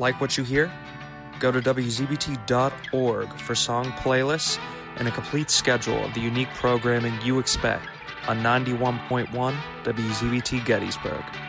Like what you hear? Go to WZBT.org for song playlists and a complete schedule of the unique programming you expect on 91.1 WZBT Gettysburg.